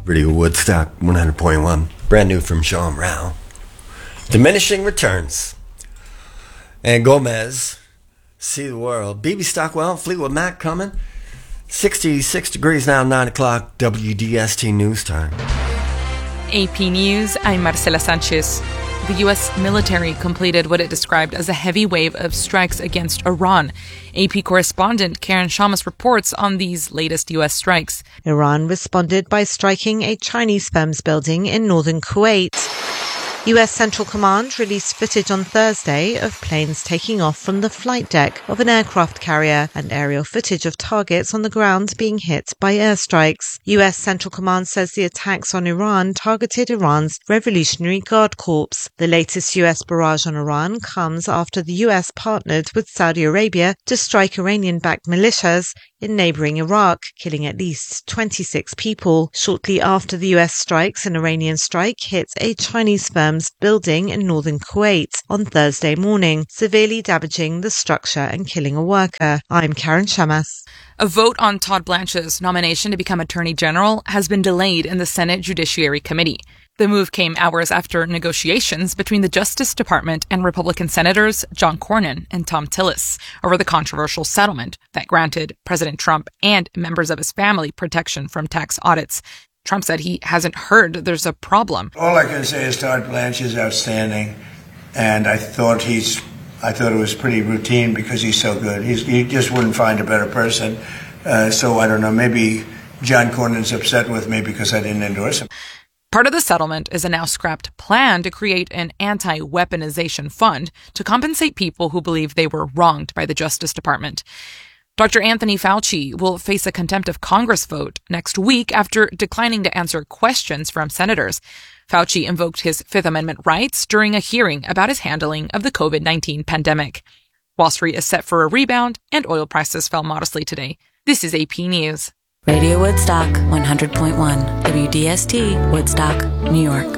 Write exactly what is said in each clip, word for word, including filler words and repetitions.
Radio Woodstock one hundred point one. Brand new from Sean Rao. Diminishing Returns. And Gomez, See the World. B B Stockwell, Fleetwood Mac coming. sixty-six degrees now, nine o'clock, W D S T News Time. A P News, I'm Marcela Sanchez. The U S military completed what it described as a heavy wave of strikes against Iran. A P correspondent Karen Shamas reports on these latest U S strikes. Iran responded by striking a Chinese firm's building in northern Kuwait. U S Central Command released footage on Thursday of planes taking off from the flight deck of an aircraft carrier and aerial footage of targets on the ground being hit by airstrikes. U S Central Command says the attacks on Iran targeted Iran's Revolutionary Guard Corps. The latest U S barrage on Iran comes after the U S partnered with Saudi Arabia to strike Iranian-backed militias in neighboring Iraq, killing at least twenty-six people. Shortly after the U S strikes, an Iranian strike hit a Chinese firm's building in northern Kuwait on Thursday morning, severely damaging the structure and killing a worker. I'm Karen Shamas. A vote on Todd Blanche's nomination to become Attorney General has been delayed in the Senate Judiciary Committee. The move came hours after negotiations between the Justice Department and Republican Senators John Cornyn and Thom Tillis over the controversial settlement that granted President Trump and members of his family protection from tax audits. Trump said he hasn't heard there's a problem. All I can say is Todd Blanche is outstanding, and I thought he's, I thought it was pretty routine because he's so good. He's, you just wouldn't find a better person. Uh, so I don't know, maybe John Cornyn's upset with me because I didn't endorse him. Part of the settlement is a now scrapped plan to create an anti-weaponization fund to compensate people who believe they were wronged by the Justice Department. Doctor Anthony Fauci will face a contempt of Congress vote next week after declining to answer questions from senators. Fauci invoked his Fifth Amendment rights during a hearing about his handling of the covid nineteen pandemic. Wall Street is set for a rebound, and oil prices fell modestly today. This is A P News. Radio Woodstock one hundred point one, W D S T, Woodstock, New York.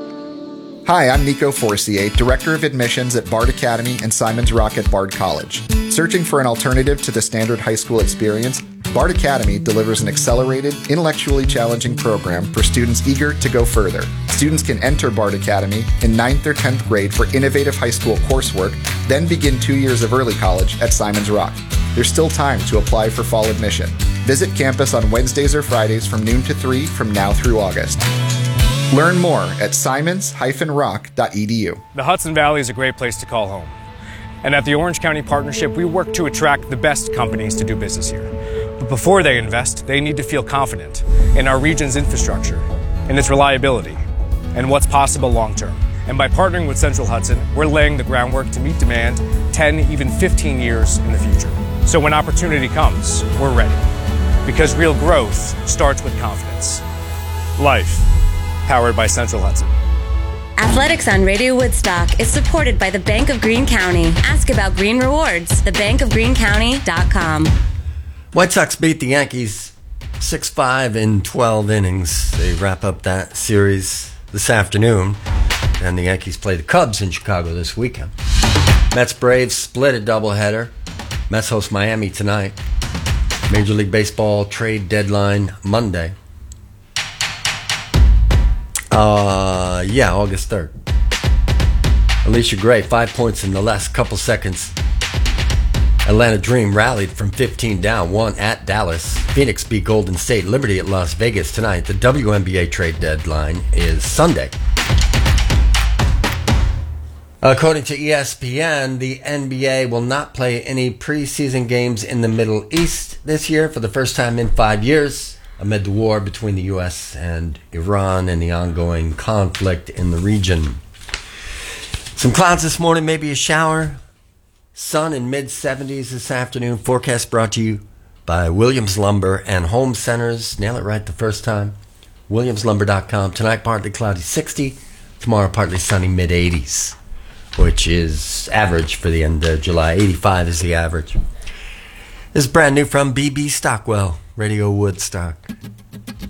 Hi, I'm Nico Forcier, Director of Admissions at Bard Academy and Simon's Rock at Bard College. Searching for an alternative to the standard high school experience? Bard Academy delivers an accelerated, intellectually challenging program for students eager to go further. Students can enter Bard Academy in ninth or tenth grade for innovative high school coursework, then begin two years of early college at Simon's Rock. There's still time to apply for fall admission. Visit campus on Wednesdays or Fridays from noon to three from now through August. Learn more at simons dash rock dot e d u. The Hudson Valley is a great place to call home. And at the Orange County Partnership, we work to attract the best companies to do business here. But before they invest, they need to feel confident in our region's infrastructure, in its reliability, and what's possible long term. And by partnering with Central Hudson, we're laying the groundwork to meet demand ten, even fifteen years in the future. So when opportunity comes, we're ready. Because real growth starts with confidence. Life, powered by Central Hudson. Athletics on Radio Woodstock is supported by the Bank of Greene County. Ask about Green Rewards, the bank of greene county dot com. White Sox beat the Yankees six five in twelve innings. They wrap up that series this afternoon. And the Yankees play the Cubs in Chicago this weekend. Mets Braves split a doubleheader. Mets host Miami tonight. Major League Baseball trade deadline Monday. Uh, yeah, August third. Alicia Gray, five points in the last couple seconds. Atlanta Dream rallied from fifteen down, won at Dallas. Phoenix beat Golden State. Liberty at Las Vegas tonight. The W N B A trade deadline is Sunday. According to E S P N, the N B A will not play any preseason games in the Middle East this year for the first time in five years, amid the war between the U S and Iran and the ongoing conflict in the region. Some clouds this morning, maybe a shower. Sun in mid seventies this afternoon. Forecast brought to you by Williams Lumber and Home Centers. Nail it right the first time. williams lumber dot com. Tonight, partly cloudy, sixty. Tomorrow, partly sunny, mid eighties. Which is average for the end of July. eighty-five is the average. This is brand new from B B Stockwell, Radio Woodstock.